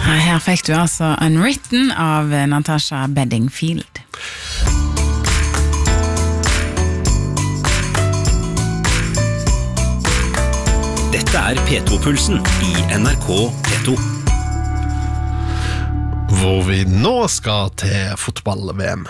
Her fikk du altså Unwritten av Natasha Bedingfield. Dette P2-pulsen I NRK P2. Hvor vi nå skal til fotball-VM.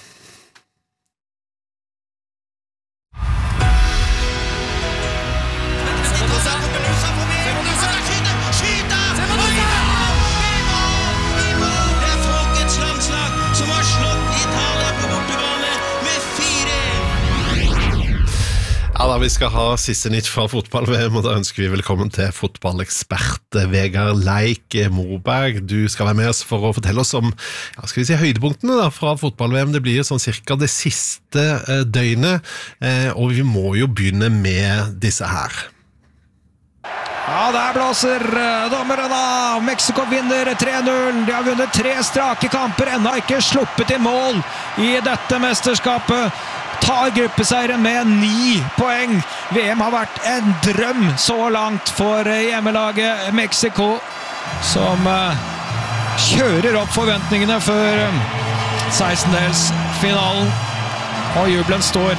Ja da, vi skal ha siste nytt fra fotball-VM, og da ønsker vi velkommen til fotballekspert Vegard Leik Moberg. Du skal være med oss for å fortelle oss om, skal vi si, høydepunktene da, fra fotball-VM. Det blir jo sånn cirka det siste døgnet, og vi må jo begynne med disse her. Ja, der blåser dommeren av. Mexico vinner 3-0. De har vunnet 3 strake kamper, enda ikke sluppet I mål I dette mesterskapet. Tar gruppeseieren med 9 poeng. VM har vært en drøm så langt for hjemmelaget Mexico, som kjører opp forventningene for 16-delsfinalen. Og jubelen står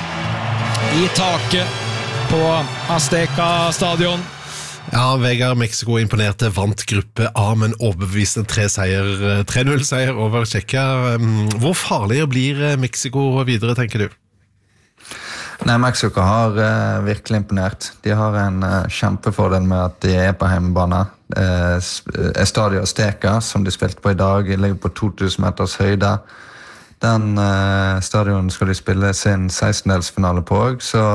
I taket på Azteca stadion. Ja, Vegard, Mexico imponerte, vant gruppe A, men overbevisende 3-0-seier over Tsjekkia. Hvor farlig blir Mexico videre, tenker du? Nei, Mexico har virkelig imponert. De har en kjempefordel med at de på hjemmebane. Estadio Azteca, som de spilte på I dag, ligger på 2000 meters høyde. Den stadion skal de spille sin 16-delsfinale på, så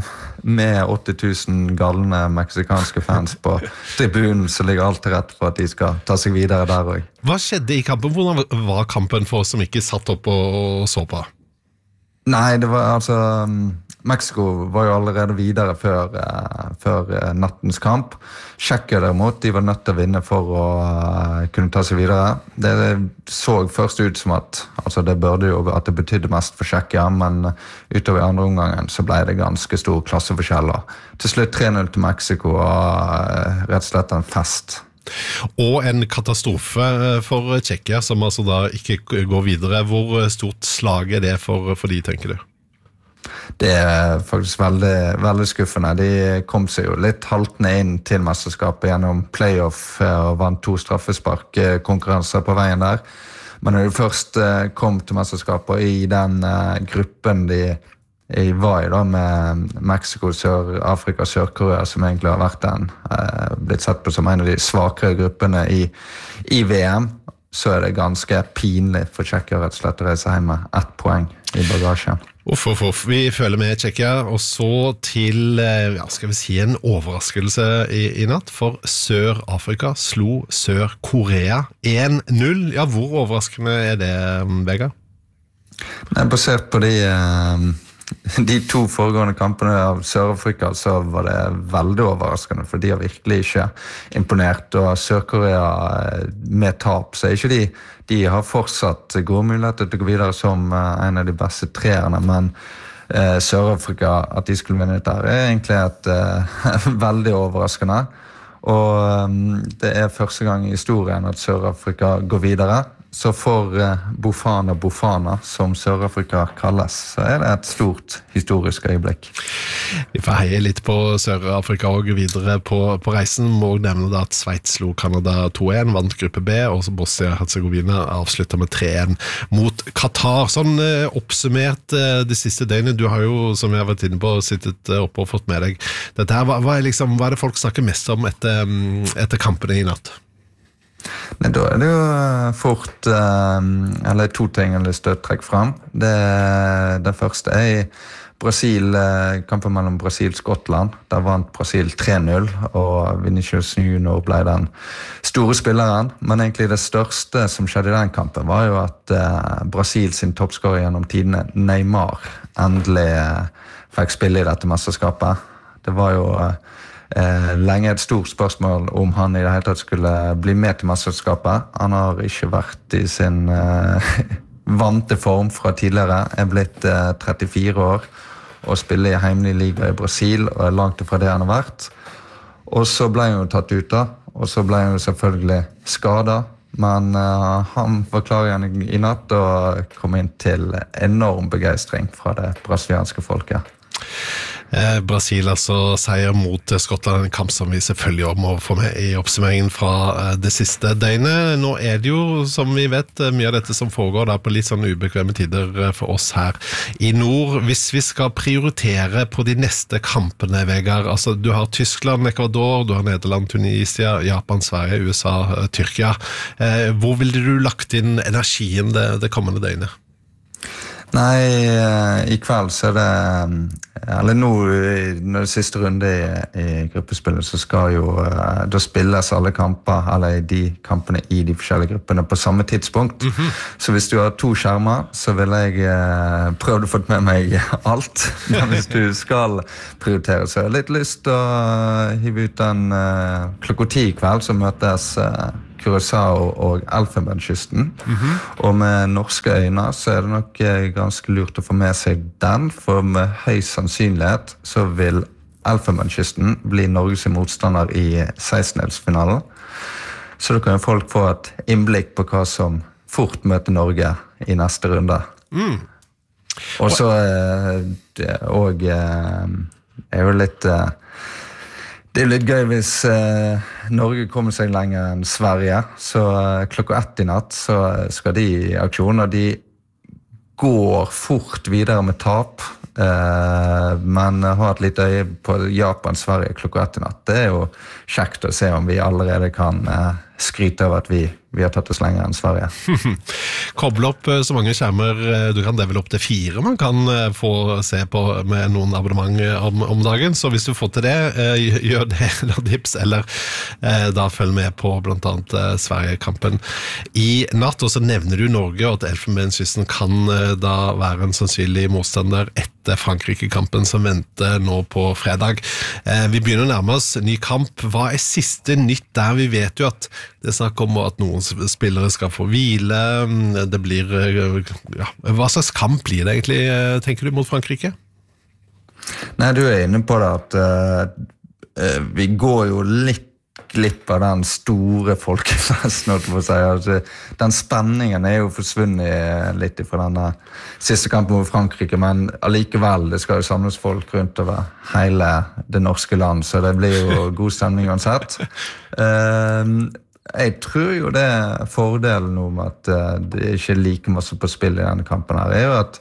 med 80 000 galne meksikanske fans på tribunen, så ligger alt til rett for at de skal ta seg videre der også. Hva skjedde I kampen? Hvordan var kampen for oss som ikke satt opp og så på? Nei, det var altså Mexico var jo allerede videre før nattens kamp. Tsjekkia derimot, de var nødt til å vinne for å kunne ta seg videre. Det så først ut som at det burde jo at det betydde mest for Tsjekkia, men utover I andre omgangen så ble det ganske stor klasseforskjell. Til slutt 3-0 til Mexico og rett og slett en fest. Og en katastrofe for Tsjekkia, som altså da ikke går videre. Hvor stort slag det for de, tenker du? Det faktisk veldig, veldig skuffende. De kom seg jo litt haltende inn til mesterskapet gjennom playoff og vant 2 straffespark-konkurranser på veien der. Men når de først kom til mesterskapet I den gruppen de var I da med Mexico, Sør-Afrika, Sør-Korea, som egentlig har vært blitt sett på som en av de svakere gruppene I VM, så det ganske pinlig for Tsjekkia rett og slett å reise hjem med 1 poeng I bagasjen. Vi følger med Tsjekkia, og så til, skal vi si, en overraskelse I natt, for Sør-Afrika slo Sør-Korea 1-0. Ja, hvor overraskende det, Vegard? Nei, basert på de 2 foregående kampene av Sør-Afrika så var det veldig overraskende, for de har virkelig ikke imponert, og Sør-Korea med tap, så ikke de har fortsatt gode muligheter til å gå videre som en av de beste treerne, men Sør-Afrika, at de skulle vinne dette egentlig veldig overraskende, og det første gang I historien at Sør-Afrika går videre. Så for Bofana, som Sør-Afrika kalles, så det et stort historisk øyeblikk. Vi får heie litt på Sør-Afrika og videre på reisen. Må nevne da at Sveits slo Kanada 2-1, vant gruppe B, og Bosnia-Herzegovina avsluttet med 3-1 mot Qatar. Sånn oppsummert det siste døgnet, du har jo, som jeg har vært inne på, sittet oppe og fått med deg dette her. Hva det folk snakker mest om etter kampene I natt? Nei, da det jo fort eller 2 ting jeg har lyst til å trekke frem. Det første Brasil, kampen mellom Brasil og Skottland. Der vant Brasil 3-0, og Vinicius Junior ble den store spilleren. Men egentlig det største som skjedde I den kampen var jo at Brasil sin toppskårer gjennom tidene, Neymar, endelig fikk spille I dette mesterskapet. Det var jo lenge et stort spørsmål om han I det hele tatt skulle bli med til mesterskapet. Han har ikke vært I sin vante form fra tidligere, blitt 34 år og spiller I heimelig liga I Brasil og langt fra det han har vært. Og så ble han jo tatt ut da, og så ble han jo selvfølgelig skadet. men han var klar igjen I natt og kom inn til enorm begeistring fra det brasilianske folket. Brasil altså seier mot Skottland, en kamp som vi selvfølgelig også må få med I oppsummeringen fra det siste døgnet. Nå det jo, som vi vet, mye av dette som foregår da, på litt sånn ubekvemme tider for oss her I nord. Hvis vi skal prioritere på de neste kampene, Vegard, altså du har Tyskland, Ecuador, du har Nederland, Tunisia, Japan, Sverige, USA, Tyrkia. Hvor ville du lagt inn energien det kommende døgnet? Nei, I kveld så det eller nå når det siste runde I gruppespillet så skal jo da spilles alle kamper eller de kampene I de forskjellige gruppene på samme tidspunkt så hvis du har 2 skjermer så vil jeg prøve å få med meg alt men hvis du skal prioritere så har jeg litt lyst til å hive ut den klokka 10 I kveld så møtes Curaçao og Elfenbenskysten og med norske øyne så det nok ganske lurt å få med seg den for med høy sannsynlighet så vil Elfenbenskysten bli Norges motstander I 16-delsfinalen så da kan folk få et innblikk på hva som fort møter Norge I neste runde og så og jo litt Det litt gøy hvis Norge kommer seg lenger enn Sverige, så klokka 1 I natt så skal de I aksjon, og de går fort videre med tap, men har et litt øye på Japan-Sverige klokka 1 I natt. Det jo kjekt å se om vi allerede kan skryte av at vi har tatt oss lenger enn Sverige. Koble opp så mange skjermer, du kan det vel opp til 4 man kan få se på med noen abonnement om dagen, så hvis du får til det, gjør det eller dips, eller da følg med på blant annet Sverige-kampen I natt, og så nevner du Norge, og at Elfenbenskysten kan da være en sannsynlig motstander etter Frankrike-kampen som venter nå på fredag. Vi begynner å nærme oss ny kamp. Hva siste nytt der? Vi vet jo at det snakker om at noen spillere skal få hvile, det blir, ja, hva slags kamp blir det egentlig, tenker du, mot Frankrike? Nei, du inne på det at vi går jo litt glipp av den store folkefesten, altså, den spenningen jo forsvunnet litt fra denne siste kampen mot Frankrike, men allikevel, det skal jo samles folk rundt over hele det norske land, så det blir jo god stemning uansett. Jeg tror jo det fordelen om at det ikke like masse på spill I denne kampen her, jo at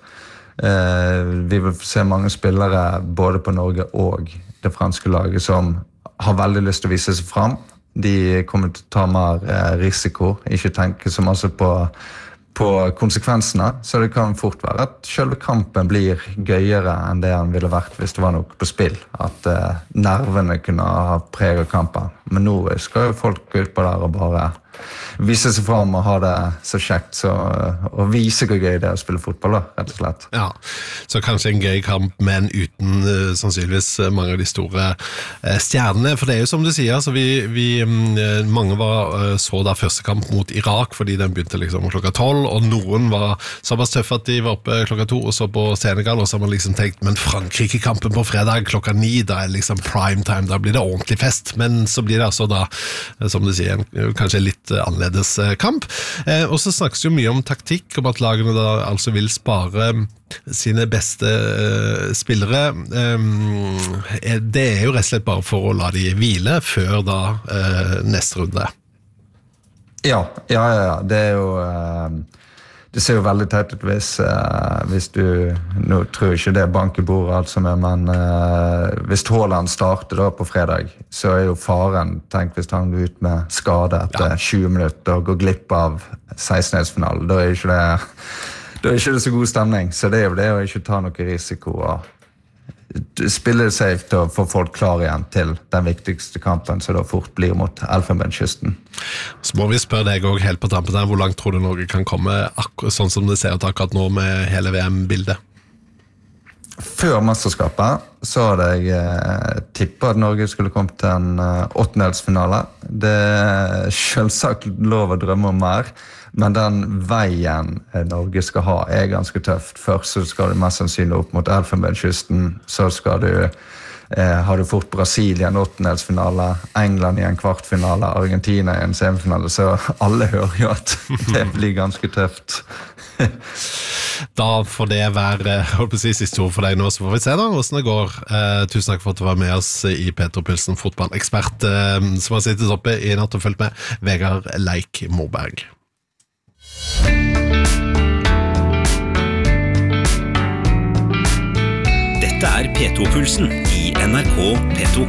vi vil se mange spillere både på Norge og det franske laget som har veldig lyst til å vise seg frem. De kommer til å ta mer risiko, ikke tenke så masse på konsekvensene, så det kan fort være at selve kampen blir gøyere enn det den ville vært hvis det var noe på spill, at nervene kunne ha preget kampen. Men nå skal jo folk gå ut på der og bare vise seg frem og ha det så kjekt, så, og vise hvor gøy det å spille fotball, da, rett og slett. Ja, så kanskje en gøy kamp, men uten sannsynligvis mange av de store stjernene, for det jo som du sier, altså mange så da første kamp mot Irak, fordi den begynte liksom klokka 12, og noen var såpass tøffe at de var oppe klokka 2 og så på Senegal, og så har man liksom tenkt, men Frankrike-kampen på fredag klokka 9, da det liksom prime time, da blir det ordentlig fest, men så blir det altså da, som du sier, kanskje litt annerledes kamp. Og så snakkes jo mye om taktikk, om at lagene da altså vil spare sine beste spillere. Det jo rett og slett bare for å la de hvile før da neste runde. Ja, det jo det ser jo veldig teit ut hvis du, nå tror jeg ikke det bank I bordet alt som men hvis Haaland starter da på fredag, så jo faren, tenk hvis han går ut med skade etter 20 minutter og går glipp av 16-delsfinalen, da ikke det så god stemning, så det jo det å ikke ta noe risiko og spille safe til å få folk klar igjen til den viktigste kampen, så da fort blir mot Elfenbenskysten. Så må vi spørre deg også helt på tampen der, hvor langt tror du Norge kan komme akkurat sånn som det ser ut akkurat nå med hele VM-bildet? Før mesterskapet så hadde jeg tippet at Norge skulle komme til en 8-delsfinale. Det selvsagt lov å drømme om mer, men den veien Norge skal ha ganske tøft. Først så skal du mest sannsynlig opp mot Elfenbenskysten, så skal du har du fort Brasil i en åttendelsfinale, England i en kvartfinale, Argentina i en semifinale, så alle hører jo at det blir ganske tøft. Da får det være siste ord for deg nå, så får vi se da hvordan det går. Tusen takk for at du var med oss i P2 Pulsen, fotballekspert som har sittet oppe i natt og fulgt med, Vegard Leik Moberg. Dette P2 Pulsen i NRK P2.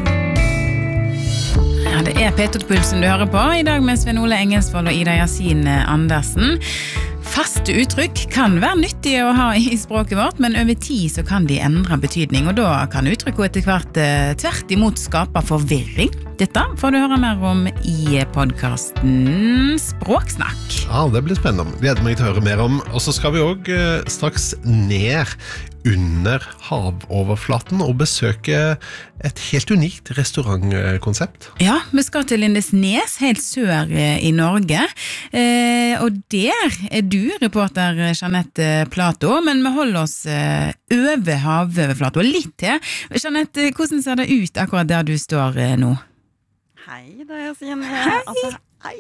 Ja, det P2 Pulsen du hører på i dag med Sven Ole Engelsvold og Ida Yasin Andersen. Faste uttrykk kan være nyttige å ha i språket vårt, men over tid så kan de endre betydning, og da kan uttrykket etter hvert tvert imot skape forvirring. Dette får du høre mer om i podcasten Språksnakk. Ja, det blir spennende. Gleder meg til å høre mer om. Og så skal vi også straks ned under havoverflaten og besøke et helt unikt restaurantkonsept. Ja, vi skal til Lindesnes, helt sør i Norge. Og der du, reporter Jeanette Plato, men vi holder oss over havoverflaten og litt til. Jeanette, hvordan ser det ut akkurat der du står nå? Hei, da jeg sier hei.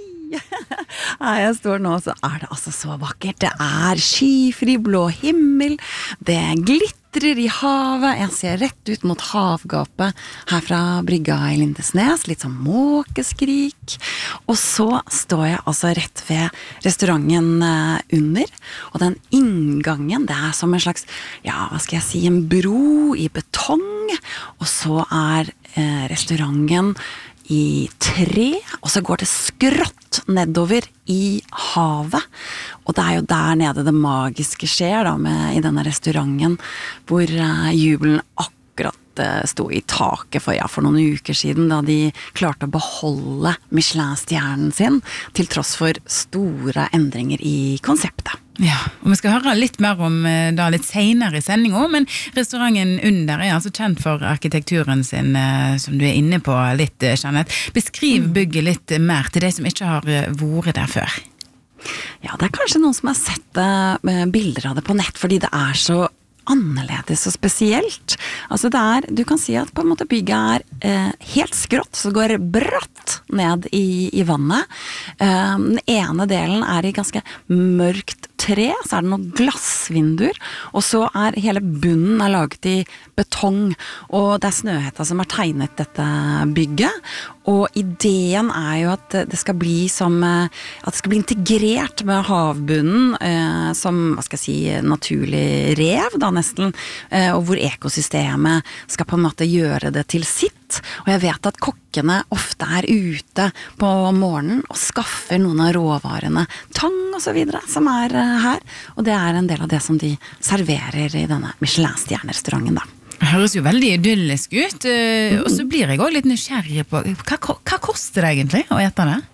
Jeg står nå, så det altså så vakkert. Det skyfri blå himmel, det glitrer i havet. Jeg ser rett ut mot havgapet her fra brygga i Lindesnes, litt sånn måkeskrik. Og så står jeg altså rett ved restauranten under, og den inngangen, det som en slags, ja, hva skal jeg si, en bro i betong, og så restauranten i tre, og så går det skrått nedover i havet, og det jo der nede det magiske skjer da, i denne restauranten, hvor jubelen akkurat stod i taket for noen uker siden, da de klarte å beholde Michelin-stjernen sin, til tross for store endringer i konseptet. Ja, og vi skal høre litt mer om da litt senere i sendingen, men restauranten under altså kjent for arkitekturen sin, som du inne på litt, Jeanette. Beskriv bygget litt mer til de som ikke har vært der før. Ja, det kanskje noen som har sett bilder av det på nett, fordi det så annerledes og spesielt. Altså du kan si at på en måte bygget helt skrått, så går det bratt ned i vannet. Den ene delen i ganske mørkt tre, så det noen glassvinduer, og så hele bunnen laget i betong, og det Snøhetta som har tegnet dette bygget, og ideen jo at det skal bli som, at det skal bli integrert med havbunnen, som, hva skal jeg si, naturlig rev da nesten, og hvor ekosystemet skal på en måte gjøre det til sitt. Og jeg vet at kokkene ofte ute på morgenen og skaffer noen av råvarene, tang og så videre, som her. Og det en del av det som de serverer i denne Michelin-stjernerestauranten da. Det høres jo veldig idyllisk ut, og så blir jeg også litt nysgjerrig på hva koster det egentlig å ete det?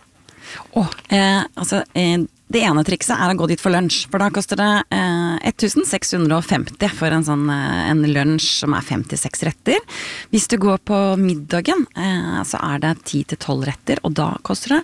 Det ene trikset å gå dit for lunsj, for da koster det 1650 for en lunsj som 5-6 retter. Hvis du går på middagen, så det 10-12 retter, og da koster det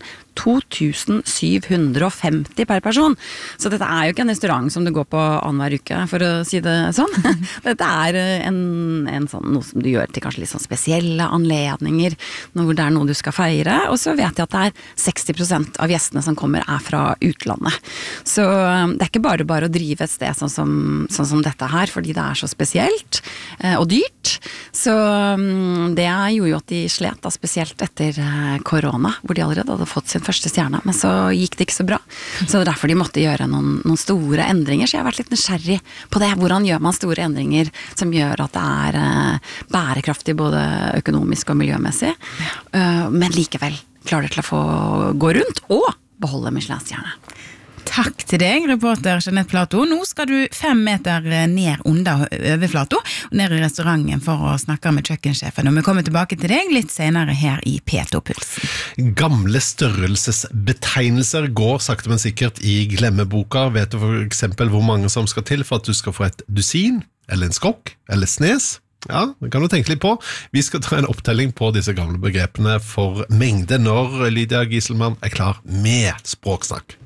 2750 per person. Så dette jo ikke en restaurant som du går på annenhver uke, for å si det sånn. Dette en sånn, noe som du gjør til kanskje litt sånn spesielle anledninger, når det noe du skal feire, og så vet jeg at det 60% av gjestene som kommer fra utlandet. Så det ikke bare å drive et sted sånn som dette her, fordi det så spesielt og dyrt. Så det gjorde jo at de slet da, spesielt etter korona, hvor de allerede hadde fått sin første stjerne, men så gikk det ikke så bra. Så det derfor de måtte gjøre noen store endringer, så jeg har vært litt nysgjerrig på det. Hvordan gjør man store endringer som gjør at det bærekraftig både økonomisk og miljømessig, men likevel klarer det til å få gå rundt og beholde Michelin-stjerne. Takk til deg, reporter Jeanette Plato. Nå skal du 5 meter ned under overflato, og ned i restauranten for å snakke med kjøkkensjefen. Og vi kommer tilbake til deg litt senere her i P2 Pulsen. Gamle størrelsesbetegnelser går sakte men sikkert i glemmeboka. Vet du for eksempel hvor mange som skal til for at du skal få et dusin, eller en skokk, eller snes? Ja, det kan du tenke litt på. Vi skal ta en opptelling på disse gamle begrepene for mengde når Lydia Giselmann klar med Språksnakk.